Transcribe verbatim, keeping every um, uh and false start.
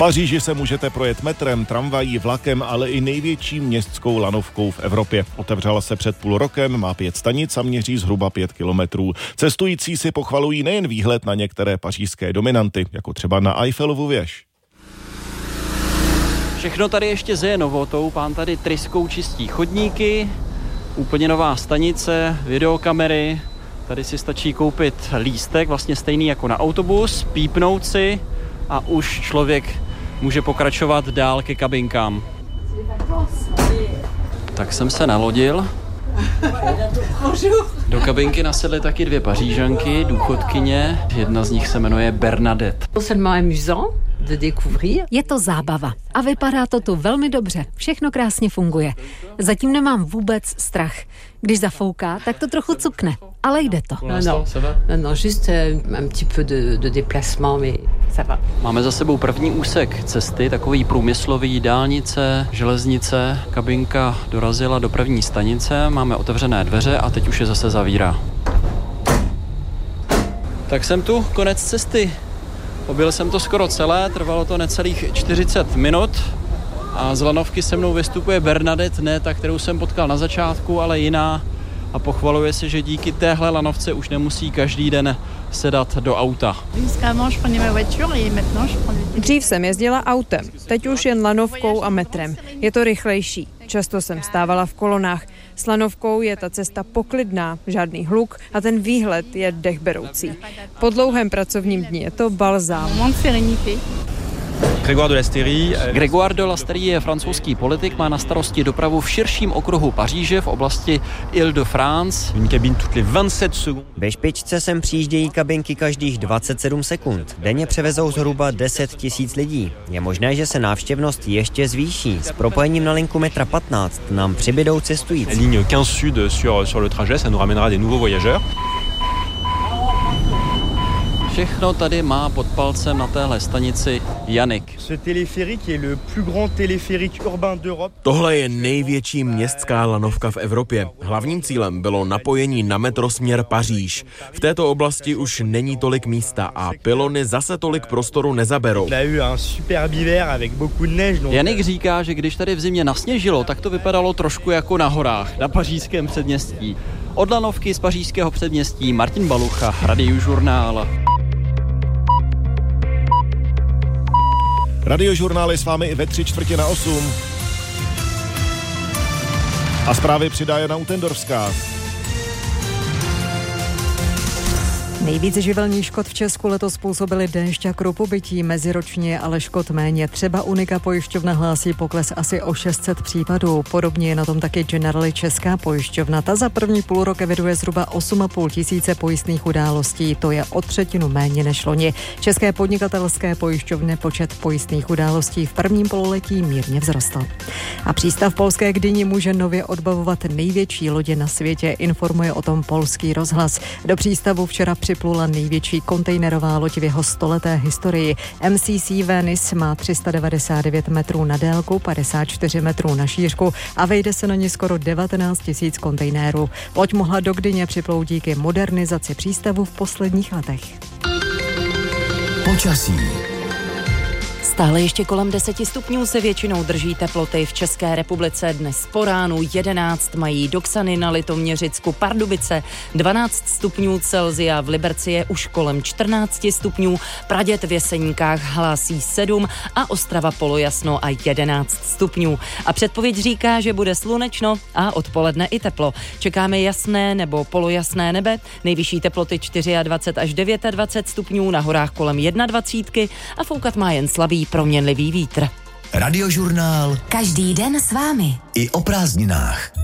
Paříži se můžete projet metrem, tramvají, vlakem, ale i největší městskou lanovkou v Evropě. Otevřela se před půl rokem, má pět stanic a měří zhruba pět kilometrů. Cestující si pochvalují nejen výhled na některé pařížské dominanty, jako třeba na Eiffelovu věž. Všechno tady ještě zeje novotou, pán tady tryskou čistí chodníky, úplně nová stanice, videokamery, tady si stačí koupit lístek, vlastně stejný jako na autobus, pípnout si a už člověk může pokračovat dál ke kabinkám. Tak jsem se nalodil. Do kabinky nasedly taky dvě Pařížanky, důchodkyně, jedna z nich se jmenuje Bernadette. Je to zábava a vypadá to tu velmi dobře. Všechno krásně funguje. Zatím nemám vůbec strach. Když zafouká, tak to trochu cukne, ale jde to. No, no, no, juste un petit peu de, de déplacement, mais ça va. Máme za sebou první úsek cesty, takový průmyslový, dálnice, železnice. Kabinka dorazila do první stanice, máme otevřené dveře a teď už je zase zavírá. Tak jsem tu, konec cesty. Objel jsem to skoro celé, trvalo to necelých čtyřicet minut a z lanovky se mnou vystupuje Bernadette, ne ta, kterou jsem potkal na začátku, ale jiná a pochvaluje se, že díky téhle lanovce už nemusí každý den sedat do auta. Dřív jsem jezdila autem, teď už jen lanovkou a metrem. Je to rychlejší. Často jsem stávala v kolonách. S lanovkou je ta cesta poklidná, žádný hluk a ten výhled je dechberoucí. Po dlouhém pracovním dni je to balzám. Grégoire de Lasterie. Grégoire de Lasterie je francouzský politik, má na starosti dopravu v širším okruhu Paříže v oblasti Île-de-France. Ve špičce sem přijíždějí kabinky každých dvacet sedm sekund. Denně převezou zhruba deset tisíc lidí. Je možné, že se návštěvnost ještě zvýší. S propojením na linku metra patnáct nám přibydou cestující. Ligne quinze sud sur, sur le trajet, ça nous ramènera des nouveaux voyageurs. Všechno tady má pod palcem na téhle stanici Janik. Tohle je největší městská lanovka v Evropě. Hlavním cílem bylo napojení na metrosměr Paříž. V této oblasti už není tolik místa a pylony zase tolik prostoru nezaberou. Janik říká, že když tady v zimě nasněžilo, tak to vypadalo trošku jako na horách, na pařížském předměstí. Od lanovky z pařížského předměstí Martin Balucha, Radiožurnál. Radiožurnál je s vámi i ve tři čtvrtě na osm. A zprávy přidá Jana Utendorská. Nejvíc živelních škod v Česku letos způsobili déšť a krupobytí. Meziročně ale škod méně. Třeba Unika pojišťovna hlásí pokles asi o šest set případů. Podobně je na tom taky Generali Česká pojišťovna. Ta za první půlrok eviduje zhruba osm a půl tisíce pojistných událostí. To je o třetinu méně než loni. České podnikatelské pojišťovny počet pojistných událostí v prvním pololetí mírně vzrostl. A přístav polské Gdyni může nově odbavovat největší lodě na světě, informuje o tom polský rozhlas. Do přístavu včera připlula největší kontejnerová loď v jeho stoleté historii. M C C Venice má tři sta devadesát devět metrů na délku, padesát čtyři metrů na šířku a vejde se na ní skoro devatenáct tisíc kontejnerů. Loď mohla do Gdyně připlout díky modernizaci přístavu v posledních letech. Počasí. Stále ještě kolem deseti stupňů se většinou drží teploty v České republice. Dnes po ránu jedenáct mají Doksany na Litoměřicku, Pardubice, dvanáct stupňů Celsia, v Liberci je už kolem čtrnáct stupňů, Praděd v Jeseníkách hlásí sedm a Ostrava polojasno a jedenáct stupňů. A předpověď říká, že bude slunečno a odpoledne i teplo. Čekáme jasné nebo polojasné nebe, nejvyšší teploty dvacet čtyři až dvacet devět stupňů, na horách kolem dvacet jedna a foukat má jen slabý proměnlivý vítr. Radiožurnál. Každý den s vámi. I o prázdninách.